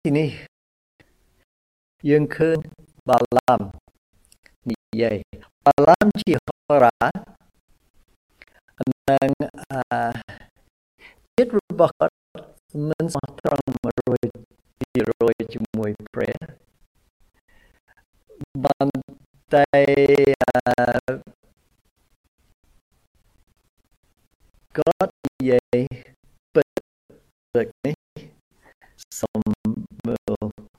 ទីនេះយើងឃើញបាឡាមនិយាយបាឡាមជាហោរានិងចិត្តរបស់គាត់មិនស្មោះត្រង់100%ជាមួយព្រះបានតែគាត់និយាយពិតដូចនេះសូមមើល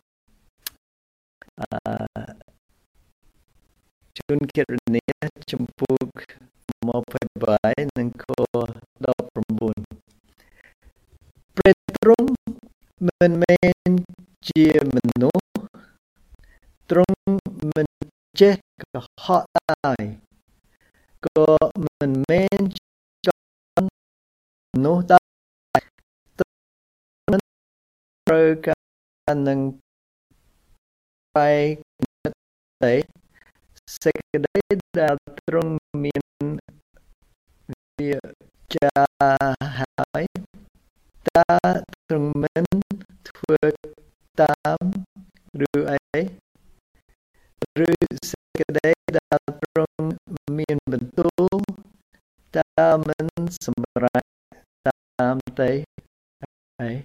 ជនគណនាចំពោះ28និងខ19ព្រះទ្រង់មិនមែនជាមនុស្សទ្រង់មិនចេះកុហកឡើយក៏មិនមែនចង់មនុស្សដែរទ្រង់មិនត្រូវការនឹងបែកទេសេចក្តីដែលទ្រង់មានវាចាហើយតើទ្រង់មិនធ្វើតាមឬអីឬសេចក្តីដែលទ្រង់មានបន្ទូលតើមិនសម្រេចតាមទេអី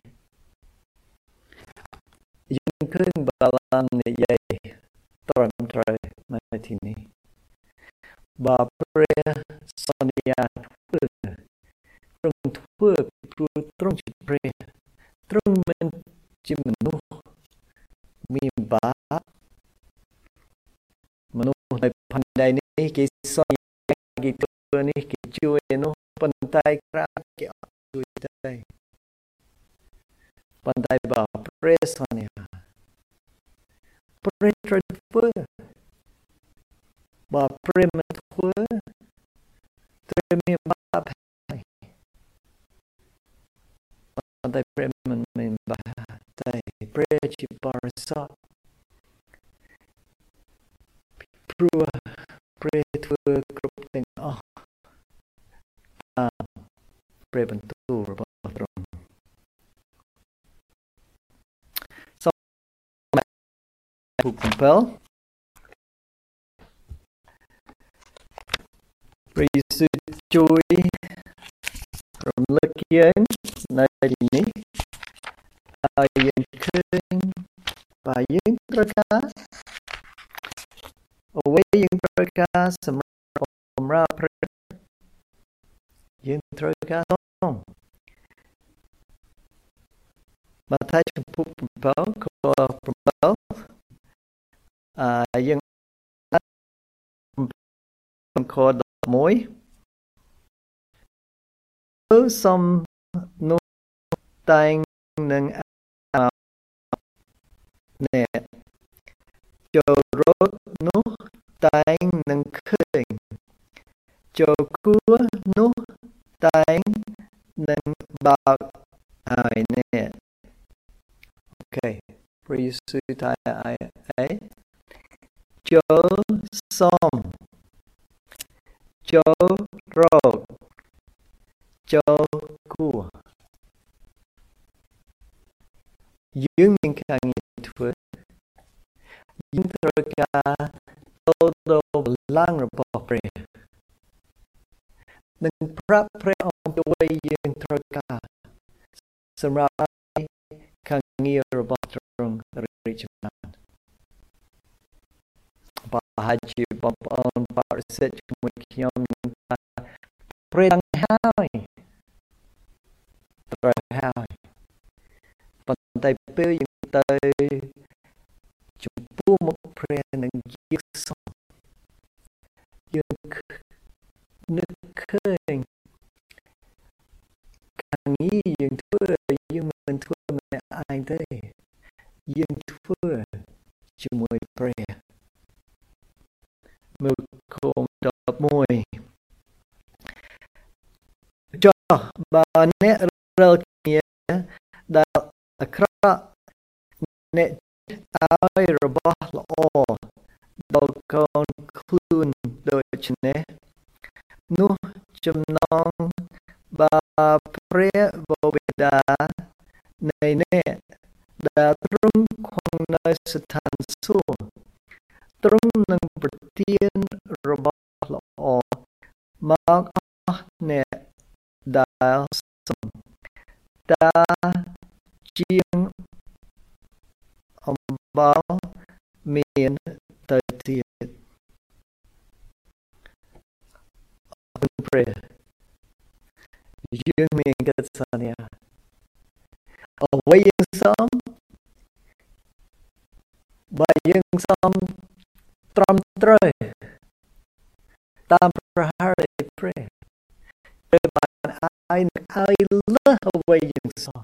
យើងឃើញបាឡាមនិយាយត្រឹមត្រូវនៅទីនេះបើព្រះសន្យាធ្វើទ្រង់ធ្វើព្រោះទ្រង់ជាព្រះទ្រង់មិនជាមនុស្សមានបាបមនុស្សនៅផែនដីនេះគេសន្យាគេធ្វើនេះគេជួយនោះប៉ុន្តែក្រៅគេអត់ជួយទេប៉ុន្តែបើព្រះសន្យាព្រះត្រូវធ្វើបើព្រះមិនធ្វើត្រូវមានបាបហើយប៉ុន្តែព្រះមិនមានបាបតែព្រះជាបរិសុទ្ធព្រោះព្រះធ្វើគ្រប់ទាំងអស់តាមព្រះបន្ទូលរបស់ទ្រង់សូម7ព្រះយេស៊ូវជួយរំលឹកយើងនៅទីនេះហើយយើងឃើញបើយើងត្រូវការអ្វីយើងត្រូវការសម្រាប់បម្រើព្រះយើងត្រូវការនោះម៉ាថាយចំពុក7ខ7យើងខ11សំនោះតែងនឹងអ្នកចូលរកនោះតែងនឹងឃើញចូលគួរនោះតែងនឹងបើកហើយអ្នកអូខេព្រះយេស៊ូវថាអីចូលសំចូលរកចូលគួរយើងមានការងារធ្វើយើងត្រូវការទៅដល់បលាំងរបស់ព្រះនិងប្រាប់ព្រះអំពីអ្វីយើងត្រូវការសម្រាប់ការងាររបស់ទ្រង់រីកចម្រើនបើហើយជាបងប្អូនបរិសុទ្ធជាមួយខ្ញុំថាព្រះដឹងហើយត្រូវហើយប៉ុន្តែពេលយើងទៅចំពោះមុខព្រះនឹងយើងសុំយើងនឹកឃើញការងារយើងធ្វើយើងមិនធ្វើម្នាក់ឯងទេយើងធ្វើជាមួយព្រះមើលខ11ចុះបើអ្នករលគ្នាដែលអាក្រក់អ្នកឲ្យរបស់ល្អដល់កូនខ្លួនដូច្នេះនោះចំណងបើព្រះបិតានៃអ្នកដែលទ្រង់ nơi sự thành xua trung nâng bật tiên rồi bỏ lọ mà nè đã xong ta chiêng ông báo miền tới thiệt prayer dương miền kết sản ya away yung som bay yung som tram tre tam prahara pray bạn ai lỡ away yung som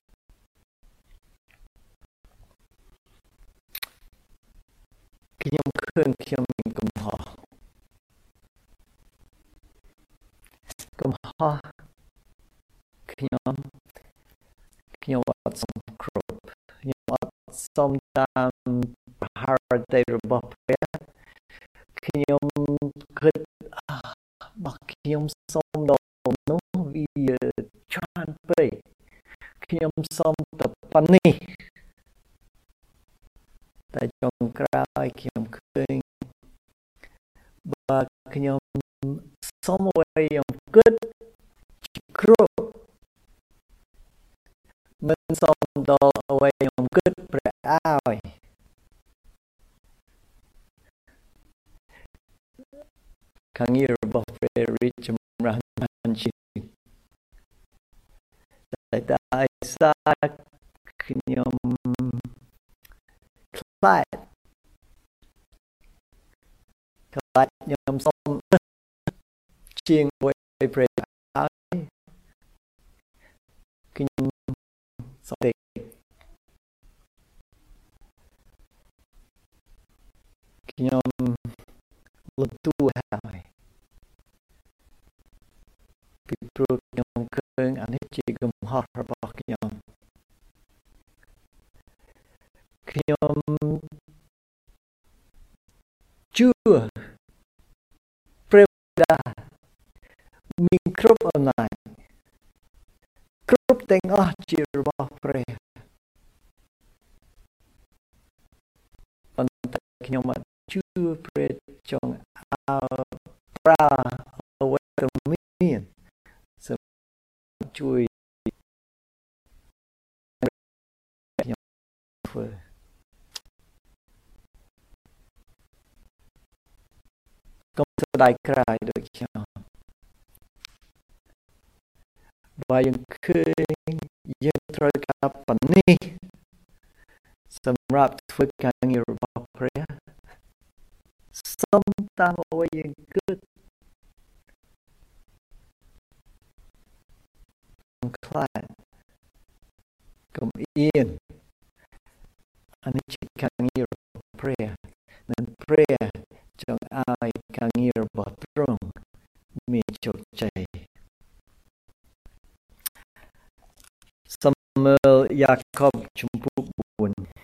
ខ្ញុំឃើញខ្ញុំមានកំហុសខ្ញុំអត់សមគ្រប់ខ្ញុំអត់សមតាមប្រហារតីរបស់ព្រះខ្ញុំគិតបើខ្ញុំសមដល់នោះវាច្រើនពេកខ្ញុំសមតែប៉ុណ្នេះតែចុងក្រោយខ្ញុំឃើញបើខ្ញុំសមអ្វីខ្ញុំគិតជាគ្រប់មិនសមដល់អ្វីខ្ញុំគិតព្រះឲ្យខាងងាររបស់ព្រះរីកចម្រើនបានជាតែឯសាខ្ញុំខ្លាចខ្ញុំសុំជាងអ្វីព្រះឲ្យខ្ញុំសុំទេខ្ញុំលំទួហើយពីព្រោះខ្ញុំឃើញអានេះជាកំហុសរបស់ខ្ញុំជឿព្រះបិតាមានគ្រប់អំណាចគ្រប់ទាំងអស់ជារបស់ព្រះប៉ុន្តែខ្ញុំអត់ជឿព្រះចង់ប្រើអ្វីទៅមានសម្រាប់ជួយខ្ញុំធ្វើកុំស្ដាយក្រោយដូចខ្ញុំបើយើងឃើញយើងត្រូវការប៉ុណ្នេះសម្រាប់ធ្វើការងាររបស់ព្រះសុំតាមអ្វីយើងគិតខ្លាចកុំអៀនអានេះជាការងាររបស់ព្រះនិងព្រះចង់ឲ្យការងាររបស់ទ្រង់មានជោគជ័យសាមឺអែលយ៉ាកបជំពូក4